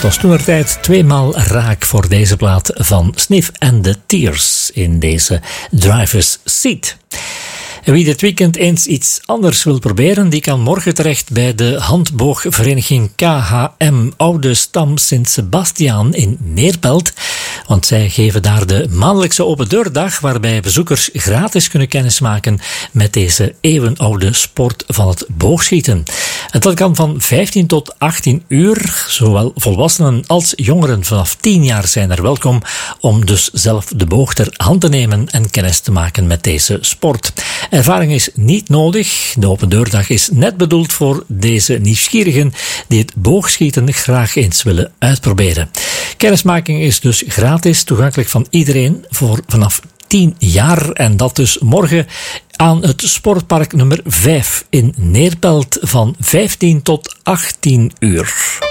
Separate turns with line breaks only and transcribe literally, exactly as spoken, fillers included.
was toentertijd tweemaal raak voor deze plaat van Sniff and the Tears in deze driver's seat. En wie dit weekend eens iets anders wil proberen, die kan morgen terecht bij de handboogvereniging K H M Oude Stam Sint-Sebastiaan in Neerpelt. Want zij geven daar de maandelijkse open deurdag, waarbij bezoekers gratis kunnen kennismaken met deze eeuwenoude sport van het boogschieten. En dat kan van vijftien tot achttien uur. Zowel volwassenen als jongeren vanaf tien jaar zijn er welkom om dus zelf de boog ter hand te nemen en kennis te maken met deze sport. Ervaring is niet nodig. De open deurdag is net bedoeld voor deze nieuwsgierigen die het boogschieten graag eens willen uitproberen. Kennismaking is dus gratis, toegankelijk van iedereen voor vanaf tien jaar en dat dus morgen aan het sportpark nummer vijf in Neerpelt van vijftien tot achttien uur.